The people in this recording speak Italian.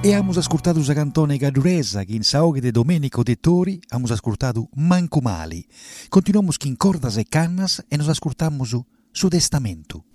E abbiamo ascoltato la cantone Gaduresa che in saoghe de Domenico Dettori abbiamo ascoltato Manco Mali. Continuiamo in cordas e cannas e nos ascoltamos su testamento.